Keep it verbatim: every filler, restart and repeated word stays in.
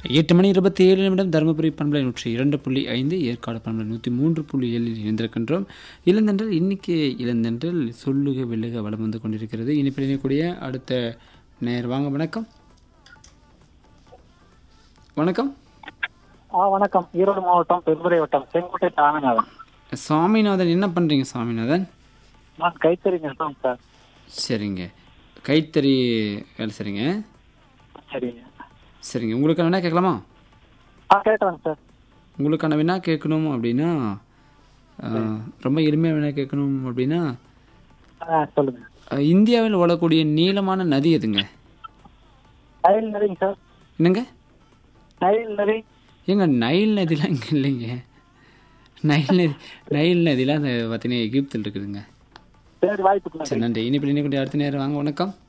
எட்டு மணி இருபத்தி ஏழு நிமிடம் தருமபுரி பண்பலை நூற்றி இரண்டு புள்ளி ஐந்து ஏற்காடு பண்பலை நூற்றி மூன்று புள்ளி ஏழில் இணைந்திருக்கின்றோம். இளந்தென்றல் இன்னைக்கு இளந்தென்றல் சொல்லுக வெல்லுக வளம் வந்து கொண்டிருக்கிறது. இனிப்பில் இணையக்கூடிய அடுத்த நேர் வாங்க. வணக்கம். வணக்கம். ஆ வணக்கம். ஈரோடு மாவட்டம் பெருந்துறை வட்டம் செங்கோட்டை சாமிநாதன். சாமிநாதன், என்ன பண்ணுறீங்க சாமிநாதன்? நான் கைத்தறி நெசம் சார். சரிங்க, கைத்தறி வேலை சரிங்க. சரிங்க சரிங்க, உங்களுக்கான வினா கேட்கலாமா? ஆ கேட்குறேங்க சார். உங்களுக்கான வினா கேட்கணும் அப்படின்னா ரொம்ப எளிமையாக வினா கேட்கணும் அப்படின்னா ஆ சொல்லுங்க. இந்தியாவில் ஓடக்கூடிய நீளமான நதி எதுங்க? Nile நதிங்க sir. என்னங்க? நைல் நதி. ஏங்க நைல் நதிலாம் இங்கே இல்லைங்க. நைல் நதி நைல் நதிலாம் அந்த பார்த்தீங்கன்னா எகிப்தில் இருக்குதுங்க. சரி, வாய்ப்புக்கு சரி, நன்றி. இனிப்பில் இன்னைக்கு அடுத்த நேரம் வாங்க. வணக்கம்.